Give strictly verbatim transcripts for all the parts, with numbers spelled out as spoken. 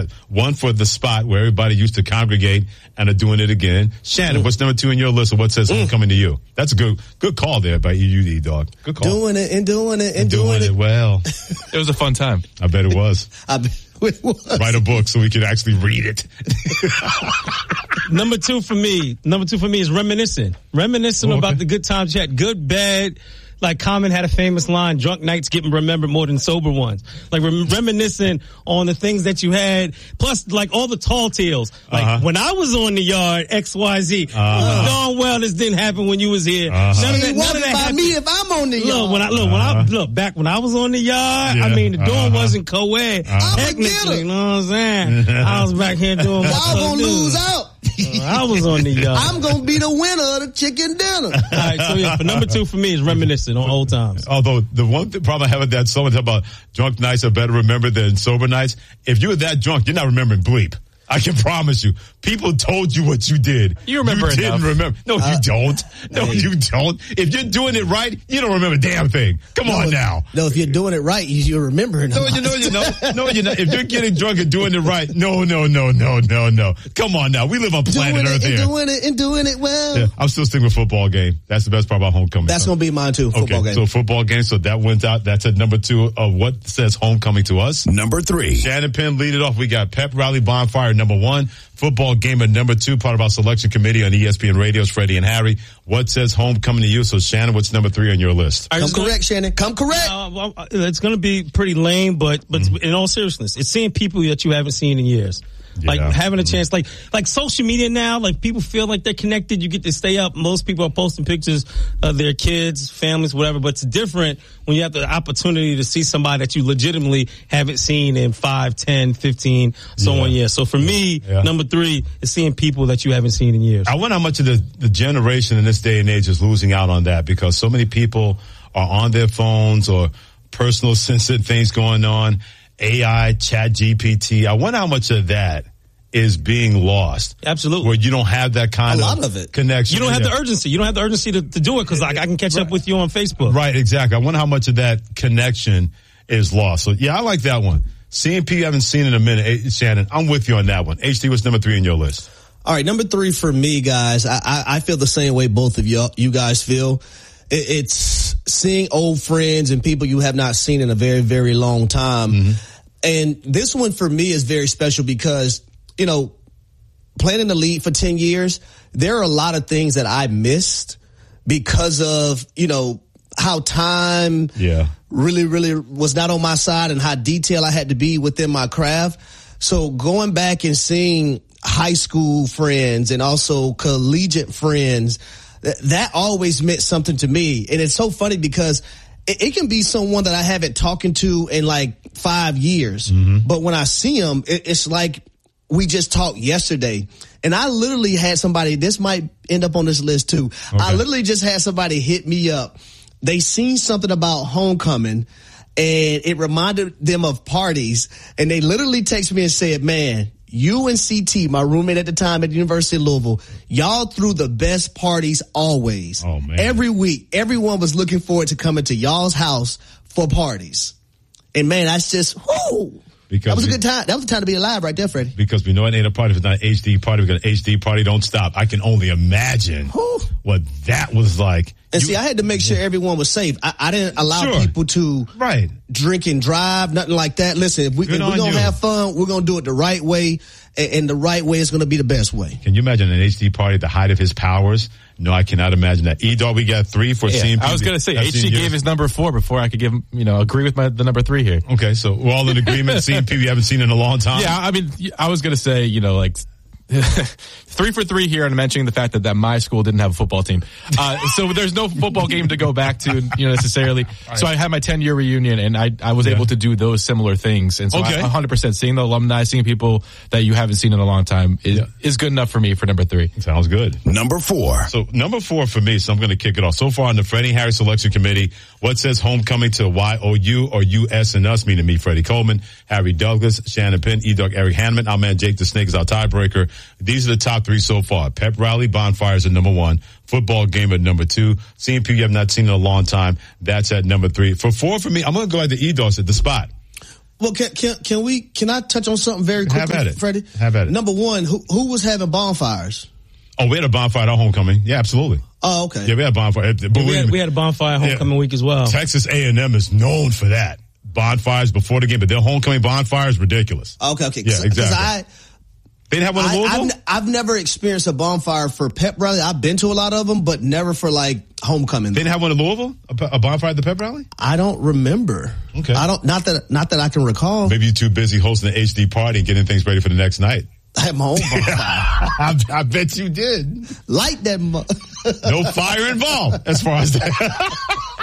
got one for the spot where everybody used to congregate and are doing it again. Shannon, mm. what's number two in your list of what says mm. homecoming to you? That's a good good call there by E U D, dog. Good call. Doing it and doing it and, and doing, doing it. it well. It was a fun time. I bet it was. I bet it was. Write a book so we could actually read it. Number two for me, number two for me is reminiscing. Reminiscing oh, okay. about the good times you had, good, bad. Like Common had a famous line, drunk nights get remembered more than sober ones. Like rem- reminiscing on the things that you had, plus like all the tall tales. Like uh-huh. when I was on the yard, X Y Z, uh-huh. you was darn well this didn't happen when you was here. Uh-huh. None of that, none of that happened. Me if I'm on the yard. Look, when I, look, uh-huh. when I, look, back when I was on the yard, yeah. I mean, the door uh-huh. wasn't co-ed. Uh-huh. Technically, you know what I'm saying? I was back here doing what y'all gonna lose out. Uh, I was on the yard. I'm gonna be the winner of the chicken dinner. All right, so yeah, but number two for me is reminiscing on old times. Although the one th- problem I have with that, someone talk about drunk nights are better remembered than sober nights. If you're that drunk, you're not remembering bleep. I can promise you. People told you what you did. You remember You enough. didn't remember. No, uh, you don't. No, hey. you don't. If you're doing it right, you don't remember a damn thing. Come no, on now. No, if you're doing it right, you're remembering. No, you know, you know. No, you're not. If you're getting drunk and doing it right, no, no, no, no, no, no. Come on now. We live on planet doing Earth it and here. doing it and doing it well. Yeah, I'm still sticking with football game. That's the best part about homecoming. That's going to be mine too, football okay, game. So football game. So that went out. That's at number two of what says homecoming to us. Number three. Shannon Penn lead it off. We got Pep Rally Bonfire number one. Football game at number two, part of our selection committee on E S P N Radio's Freddie and Harry. What says homecoming to you? So, Shannon, what's number three on your list? Come correct, gonna, Shannon. Come correct. Uh, well, it's going to be pretty lame, but but mm-hmm. in all seriousness, it's seeing people that you haven't seen in years. Yeah. Like having a chance, like like social media now, like people feel like they're connected. You get to stay up. Most people are posting pictures of their kids, families, whatever. But it's different when you have the opportunity to see somebody that you legitimately haven't seen in five, ten, fifteen, so yeah. on years. So for me, yeah. number three is seeing people that you haven't seen in years. I wonder how much of the, the generation in this day and age is losing out on that because so many people are on their phones or personal sensitive things going on. A I, Chat G P T. I wonder how much of that is being lost. Absolutely. Where you don't have that kind a of, lot of it. connection. You don't have the urgency. You don't have the urgency to, to do it because like, I can catch right. up with you on Facebook. Right, exactly. I wonder how much of that connection is lost. So, yeah, I like that one. Seeing people you haven't seen in a minute, hey, Shannon, I'm with you on that one. H D, what's number three on your list? All right, number three for me, guys. I, I, I feel the same way both of you, you guys feel. It, it's seeing old friends and people you have not seen in a very, very long time. Mm-hmm. And this one for me is very special because, you know, playing in the league for ten years, there are a lot of things that I missed because of, you know, how time yeah. really, really was not on my side and how detailed I had to be within my craft. So going back and seeing high school friends and also collegiate friends, th- that always meant something to me. And it's so funny because it, it can be someone that I haven't talked to in like five years. Mm-hmm. But when I see them, it, it's like we just talked yesterday. And I literally had somebody, this might end up on this list too. Okay. I literally just had somebody hit me up. They seen something about homecoming and it reminded them of parties. And they literally texted me and said, man, you and C T, my roommate at the time at the University of Louisville, y'all threw the best parties always. Oh, man. Every week, everyone was looking forward to coming to y'all's house for parties. And man, that's just, whoo. Because that was a good time. That was the time to be alive right there, Freddie. Because we know it ain't a party if it's not an H D party. Because H D party don't stop. I can only imagine Whew. what that was like. And you, see, I had to make sure everyone was safe. I, I didn't allow sure. people to right. drink and drive, nothing like that. Listen, if, we, if we're going to have fun, we're going to do it the right way. And, and the right way is going to be the best way. Can you imagine an H D party at the height of his powers? No, I cannot imagine that. E-Dog, we got three for yeah, C M P. I was going to say, H D gave his number four before I could give him, you know, agree with my the number three here. Okay, so we're all in agreement. C M P we haven't seen in a long time. Yeah, I mean, I was going to say, you know, like, three for three here and mentioning the fact that, that my school didn't have a football team. Uh, so there's no football game to go back to, you know, necessarily. Right. So I had my ten year reunion and I, I was yeah. able to do those similar things. And so okay. I, one hundred percent seeing the alumni, seeing people that you haven't seen in a long time is, yeah. is good enough for me for number three. Sounds good. Number four. So number four for me, so I'm going to kick it off. So far on the Freddie and Harry Selection Committee, what says homecoming to Y O U or U S and us, meaning me, Freddie Coleman, Harry Douglas, Shannon Penn, E-Dog, Eric Hanneman, our man Jake the Snake is our tiebreaker. These are the top three so far. Pep Rally Bonfires at number one. Football game at number two. C M P you have not seen in a long time. That's at number three. For four for me, I'm going to go at the E-Dogs at the spot. Well, can, can can we? Can I touch on something very quickly, Have at it. Freddie? Have at it. Number one, who who was having bonfires? Oh, we had a bonfire at our homecoming. Yeah, absolutely. Oh, okay. Yeah, we had a bonfire. But we, had, we had a bonfire homecoming yeah. week as well. Texas A and M is known for that. Bonfires before the game, but their homecoming bonfire is ridiculous. Okay, okay. Yeah, exactly. I, they didn't have one in Louisville? I've, I've never experienced a bonfire for pep rally. I've been to a lot of them, but never for like homecoming. They didn't have one in Louisville? A, a bonfire at the pep rally? I don't remember. Okay. I don't, not that, not that I can recall. Maybe you're too busy hosting an H D party and getting things ready for the next night. I had my own bonfire. I, I bet you did. Light that. Mo- no fire involved as far as that.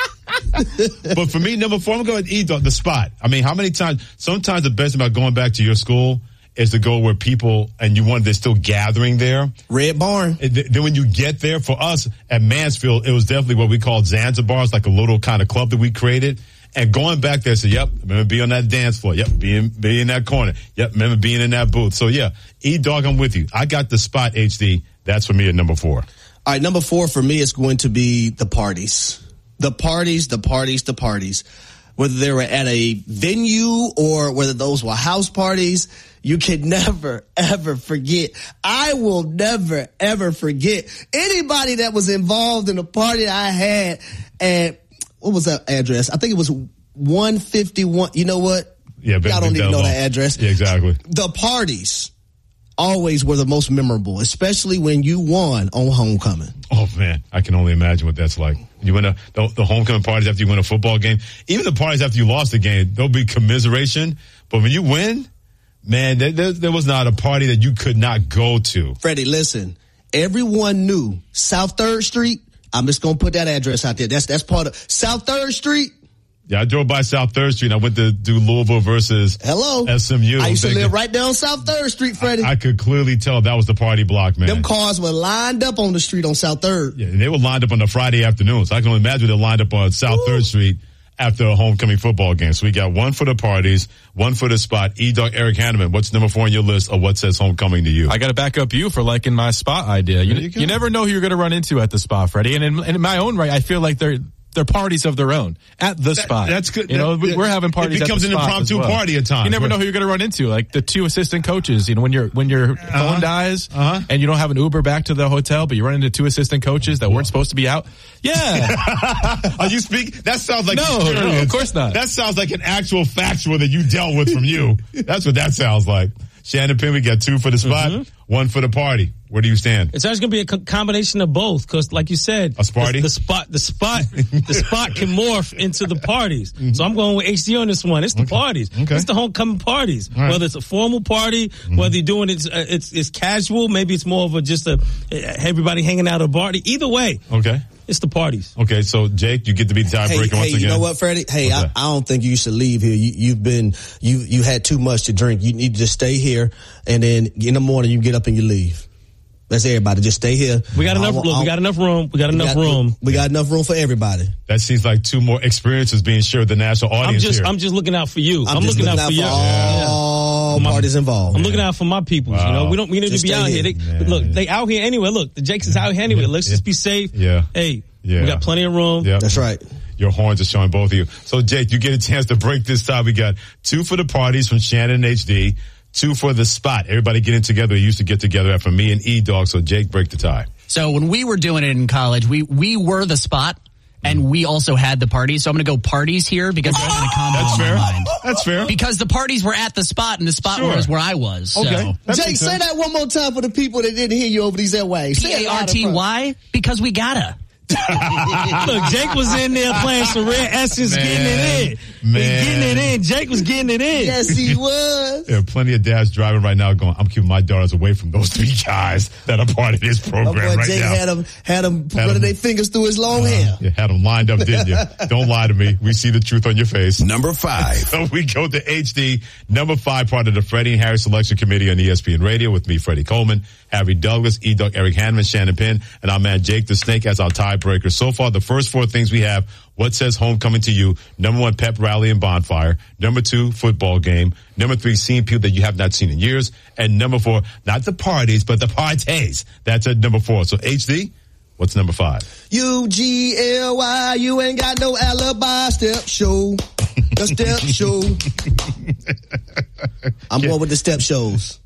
But for me, number four, I'm going to eat the spot. I mean, how many times? Sometimes the best about going back to your school is to go where people and you want they're still gathering there. Red Barn. And th- then when you get there, for us at Mansfield, it was definitely what we called Zanzibar. It's like a little kind of club that we created. And going back there, say, yep, remember being on that dance floor. Yep, being, being in that corner. Yep, remember being in that booth. So yeah, E-Dog, I'm with you. I got the spot, H D. That's for me at number four. All right, number four for me is going to be the parties. The parties, the parties, the parties. Whether they were at a venue or whether those were house parties, you can never, ever forget. I will never, ever forget anybody that was involved in a party I had at, what was that address? I think it was one fifty-one. You know what? Yeah, y'all don't even know that address. Yeah, exactly. The parties always were the most memorable, especially when you won on homecoming. Oh man, I can only imagine what that's like. You win a, the, the homecoming parties after you win a football game, even the parties after you lost the game, there'll be commiseration. But when you win, man, there, there, there was not a party that you could not go to. Freddie, listen, everyone knew South Third Street. I'm just gonna put that address out there. That's that's part of South Third Street. Yeah, I drove by South Third Street and I went to do Louisville versus Hello. S M U. I used to thinking, live right down South Third Street, Freddie. I, I could clearly tell that was the party block, man. Them cars were lined up on the street on South Third. Yeah, and they were lined up on the Friday afternoon. So I can only imagine they're lined up on South Third Street after a homecoming football game. So we got one for the parties, one for the spot. E-Dog, Eric Hanneman, what's number four on your list of what says homecoming to you? I got to back up you for liking my spot idea. You, you, you never know who you're going to run into at the spot, Freddie. And in, in my own right, I feel like they're they're parties of their own at the that, spot. That's good. You know, that, we're having parties. It becomes at the an spot impromptu well. party at times. You never know who you're going to run into. Like the two assistant coaches. You know, when your when your uh-huh. phone dies uh-huh. and you don't have an Uber back to the hotel, but you run into two assistant coaches that weren't supposed to be out. Yeah. Are you speaking? That sounds like no, no, of course not. That sounds like an actual factual that you dealt with from you. That's what that sounds like. Shannon Penn, we got two for the spot, mm-hmm. one for the party. Where do you stand? It's actually going to be a co- combination of both, because, like you said, a party, the, the spot, the spot, the spot can morph into the parties. Mm-hmm. So I'm going with H D on this one. It's the okay. parties. Okay. It's the homecoming parties. Right. Whether it's a formal party, mm-hmm. whether you're doing it, uh, it's it's casual. Maybe it's more of a just a uh, everybody hanging out at a party. Either way, okay. It's the parties. Okay, so Jake, you get to be the tiebreaker hey, once hey, again. You know what, Freddie? Hey, I, I don't think you should leave here. You, you've been you you had too much to drink. You need to just stay here, and then in the morning you get up and you leave. That's everybody. Just stay here. We got enough. Look, we got enough room. We got enough we got, room. We got enough room for everybody. That seems like two more experiences being shared with the national audience I'm just, here. I'm just looking out for you. I'm, I'm looking, looking out, out for you. all yeah. parties involved. I'm looking out for my people. Wow. You know, we don't. We need just to be out here. here. They, look, they out here anyway. Look, the Jakes is out here anyway. Yeah. Let's yeah. just be safe. Yeah. Hey, yeah. we got plenty of room. Yeah. That's right. Your horns are showing both of you. So, Jake, you get a chance to break this tie. We got two for the parties from Shannon and H D, two for the spot. Everybody getting together. They used to get together after me and E-Dog. So, Jake, break the tie. So, when we were doing it in college, we, we were the spot, and we also had the parties. So, I'm going to go parties here because there's a combo That's in fair. my mind. That's fair. Because the parties were at the spot, and the spot Sure. was where I was. So. Okay. That Jake, makes say sense. that one more time for the people that didn't hear you over these airwaves. Say it P A loud R and T proud. Y? Because we gotta. Look, Jake was in there playing some Red Essence, Man, getting it in. man. Getting it in. Jake was getting it in. Yes, he was. There are plenty of dads driving right now going, I'm keeping my daughters away from those three guys that are part of this My program boy right Jake now. had them, had them Had running 'em- their fingers through his long Uh, hair. you had them lined up, didn't you? Don't lie to me. We see the truth on your face. Number five. So we go to H D, number five, part of the Freddie and Harry Selection Committee on E S P N Radio with me, Freddie Coleman, Harry Douglas, E-Dog, Eric Hanneman, Shannon Penn, and our man Jake the Snake as our tiebreaker. So far, the first four things we have, what says homecoming to you? Number one, pep rally and bonfire. Number two, football game. Number three, seeing people that you have not seen in years. And number four, not the parties, but the parties. That's at number four. So H D, what's number five? U G L Y, you ain't got no alibi, step show. The step show. I'm going with the step shows.